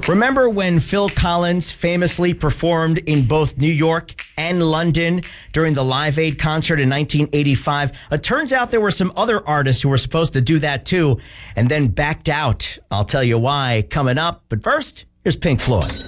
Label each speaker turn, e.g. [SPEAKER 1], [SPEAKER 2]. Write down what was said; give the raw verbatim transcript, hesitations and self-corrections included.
[SPEAKER 1] Remember when Phil Collins famously performed in both New York and London during the Live Aid concert in nineteen eighty-five? It turns out there were some other artists who were supposed to do that too and then backed out. I'll tell you why coming up. But first, here's Pink Floyd.